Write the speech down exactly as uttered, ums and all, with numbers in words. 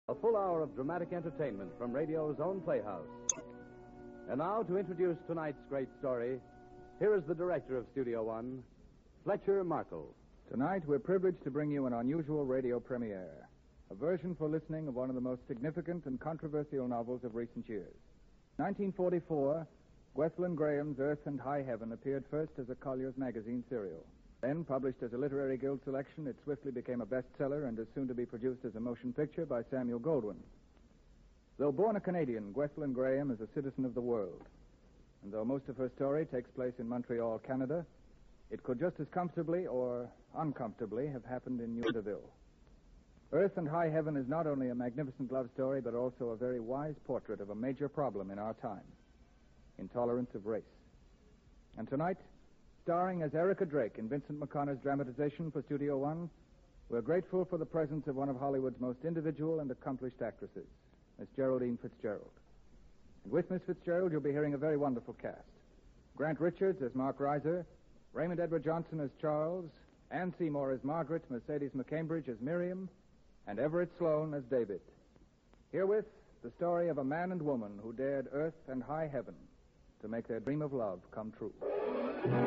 A full hour of dramatic entertainment from radio's own Playhouse. And now, to introduce tonight's great story, here is the director of Studio One, Fletcher Markle. Tonight, we're privileged to bring you an unusual radio premiere, a version for listening of one of the most significant and controversial novels of recent years. nineteen forty-four, Gwethlyn Graham's Earth and High Heaven appeared first as a Collier's Magazine serial. Then, published as a Literary Guild selection, it swiftly became a bestseller and is soon to be produced as a motion picture by Samuel Goldwyn. Though born a Canadian, Gwethlyn Graham is a citizen of the world. And though most of her story takes place in Montreal, Canada, it could just as comfortably or uncomfortably have happened in New Orleans. Earth and High Heaven is not only a magnificent love story, but also a very wise portrait of a major problem in our time: intolerance of race. And tonight, starring as Erica Drake in Vincent McConnor's dramatization for Studio One, we're grateful for the presence of one of Hollywood's most individual and accomplished actresses, Miss Geraldine Fitzgerald. And with Miss Fitzgerald, you'll be hearing a very wonderful cast. Grant Richards as Mark Reiser, Raymond Edward Johnson as Charles, Ann Seymour as Margaret, Mercedes McCambridge as Miriam, and Everett Sloane as David. Herewith, the story of a man and woman who dared earth and high heaven to make their dream of love come true.